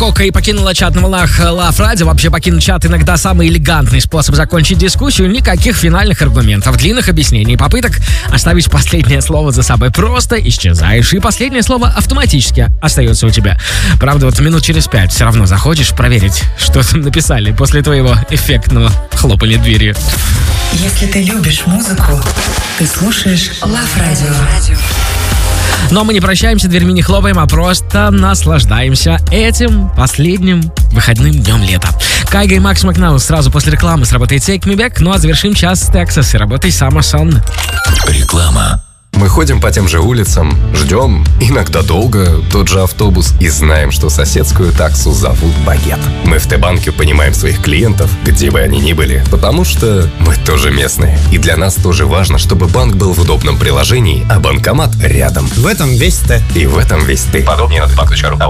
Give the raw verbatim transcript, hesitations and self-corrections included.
Кока и покинула чат на волнах Love Radio. Вообще, покинуть чат иногда самый элегантный способ закончить дискуссию. Никаких финальных аргументов, длинных объяснений, попыток оставить последнее слово за собой. Просто исчезаешь, и последнее слово автоматически остается у тебя. Правда, вот минут через пять все равно заходишь проверить, что там написали после твоего эффектного хлопания дверью. Если ты любишь музыку, ты слушаешь Love Radio. Но мы не прощаемся, дверьми не хлопаем, а просто наслаждаемся этим последним выходным днем лета. Кайга и Макс Макнаус сразу после рекламы сработает Take Me Back, ну а завершим час с Texas и работой Summer Sun. Реклама. Мы ходим по тем же улицам, ждем, иногда долго, тот же автобус и знаем, что соседскую таксу зовут Багет. Мы в Т-банке понимаем своих клиентов, где бы они ни были, потому что мы тоже местные. И для нас тоже важно, чтобы банк был в удобном приложении, а банкомат рядом. В этом весь Т. И в этом весь ты. Подробнее на т банк точка ру.